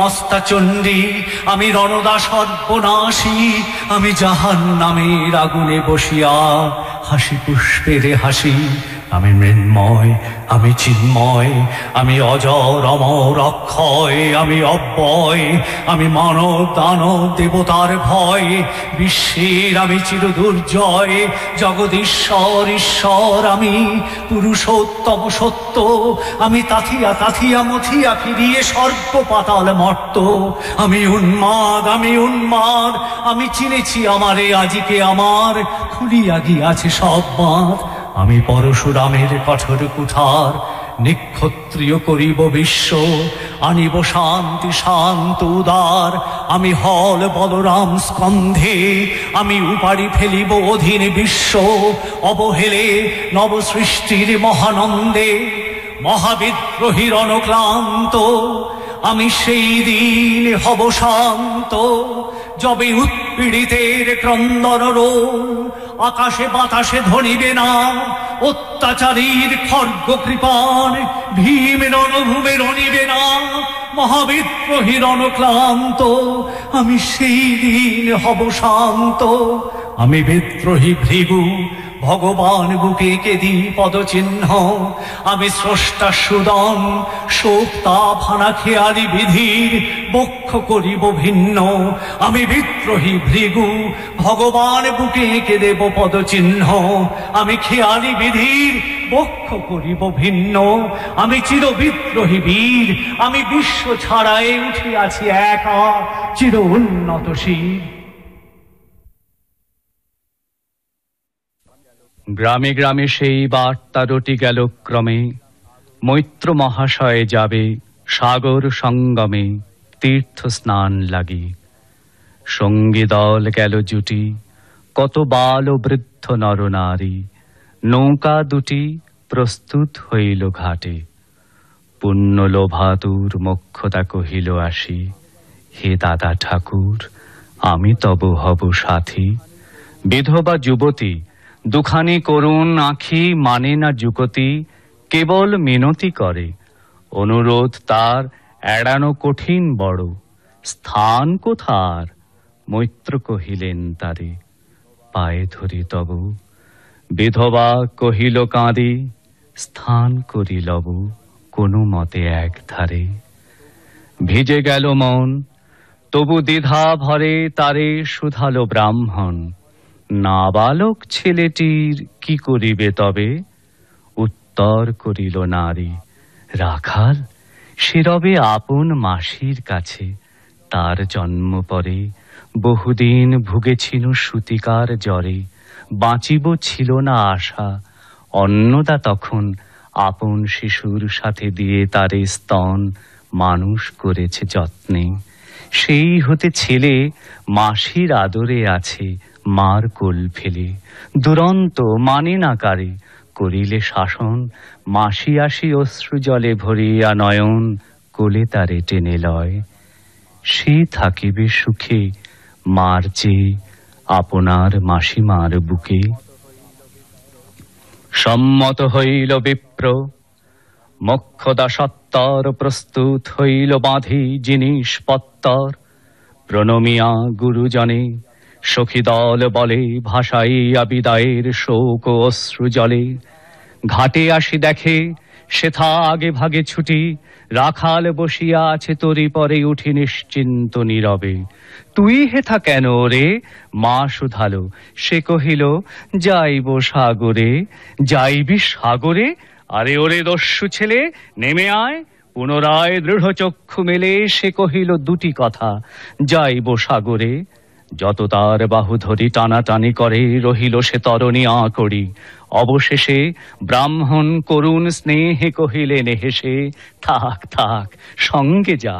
মস্তা চণ্ডী আমি রণদা সর্বনাশী, আমি জাহান্নামের আগুনে বসিয়া হাসি পুষ্পের হাসি। আমি মৃন্ময়, আমি চিন্ময়, আমি অজর অমর অক্ষয়, আমি অব্যয়, আমি মানব দানব দেবতার ভয়, বিশ্বের আমি চিরদুর্জয়, জগদীশ্বর ঈশ্বর আমি, পুরুষোত্তম সত্য আমি, তাথিয়া তাথিয়া মথিয়া ফিরিয়ে সর্ব পাতাল মর্ত। আমি উন্মাদ, আমি উন্মাদ, আমি চিনেছি আমারে আজিকে আমার, খুলিয়া গিয়াছে সব বাঁধ। আমি পরশুরামের কঠোর কুঠার, নিক্ষত্রিয় করিব বিশ্ব, আনিব শান্তি শান্ত উদার। আমি হল বলরাম স্কন্ধে, আমি উপাড়ি ফেলিব অধীন বিশ্ব, অবহেলে নব সৃষ্টির মহানন্দে, মহাবিদ্রোহীর অনক্লান্ত। আমি সেই দিন হব শান্ত, যবে উৎপীড়িতের ক্রন্দন রোল আকাশে বাতাসে ধরিবে না, অত্যাচারীর খর্গ কৃপান ভীম রণভূমে রণিবে না, মহাবিদ্রোহীর অনক্লান্ত। আমি সেই দিন হব শান্ত। আমি বিদ্রোহী ভৃগু, ভগবান বুকে কেদি পদচিহ্ন, আমি স্রষ্টা সুদন, শোক তাপ হানা খেয়ালি বিধির বক্ষ করিব ভিন্ন। আমি বিদ্রোহী ভৃগু, ভগবান বুকে এঁকে দেব পদচিহ্ন, আমি খেয়ালি বিধির বক্ষ করিব ভিন্ন। আমি চির বিদ্রোহী বীর, আমি বিশ্ব ছাড়াই উঠিয়াছি একা, চির উন্নত শির। গ্রামে গ্রামে সেই বার্তা রটি গেল ক্রমে, মৈত্র মহাশয় যাবে সাগর সঙ্গমে তীর্থ স্নান লাগি। সঙ্গী দল গেল জুটি, কত বাল ও বৃদ্ধ নরনারী, নৌকা দুটি প্রস্তুত হইল ঘাটে। পুণ্য লোভাতুর মোক্ষদা কহিল আসি, হে দাদা ঠাকুর আমি তব হব সাথী। বিধবা যুবতী দুখানি করুণ আঁখি, মানে না যুকতি, কেবল মিনতি করে, অনুরোধ তার এড়ানো কঠিন বড়। স্থান কোথার? মৈত্র কহিলেন তারে, পায়ে ধরি তব। বিধবা কহিল কাঁদি, স্থান করি লব কোনো মতে এক ধারে। ভিজে গেল মন, তবু দ্বিধা ভরে তারে শুধালো ব্রাহ্মণ, নাবালক ছেলেটির কি করিবে তবে? উত্তর করিল নারী, রাখাল সে রবে আপন মাসির কাছে, তার জন্ম পরে বহুদিন ভুগেছিল সুতিকার জ্বরে, বাঁচিব ছিল না আশা। অন্নদা তখন আপন শিশুর সাথে দিয়ে তারে স্তন মানুষ করেছে যত্নে। সেই হতে ছেলে মাসির আদরে আছে মার কোল ফেলে। দুরন্ত মানে না কারে, করিলে শাসন মাসি আসি অশ্রু জলে ভরিয়া নয়ন, কোলে তারে টেনে লয়। সে থাকিবে সুখে মার চেয়ে আপনার মাসিমার বুকে। সম্মত হইল বিপ্র, মোক্ষদা সত্তর প্রস্তুত হইল বাঁধি জিনিসপত্তর। প্রণমিয়া গুরুজনে সখী দল বলে, ভাসাইয়া বিদায়ের শোক ও অশ্রু জলে। ঘাটে আসি দেখে সেথা আগে ভাগে ছুটি, রাখাল বসিয়া আছে তরি পরে উঠি নিশ্চিন্ত নীরবে। তুই হেথা কেন রে? মা শুধালো, সে কহিল, যাইব সাগরে। যাইবি সাগরে? আরে ওরে দস্যু ছেলে, নেমে আয়। পুনরায় দৃঢ় চক্ষু মেলে সে কহিল দুটি কথা, যাইব সাগরে। যত তার বাহু ধরি টানাটানি করে রহিল সে তরণী আঁকড়ি। অবশেষে ব্রাহ্মণ করুণ স্নেহে কহিলেন হেসে, থাক থাক সঙ্গে যা।